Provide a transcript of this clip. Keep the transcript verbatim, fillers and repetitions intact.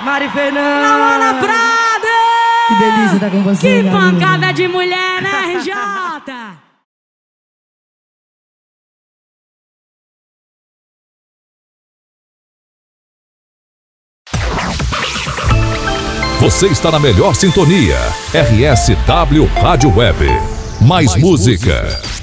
Mari Fernanda. Laura Prado. Que delícia estar com você. Que pancada de mulher, né, R J? Você está na melhor sintonia. R S W Rádio Web. Mais música.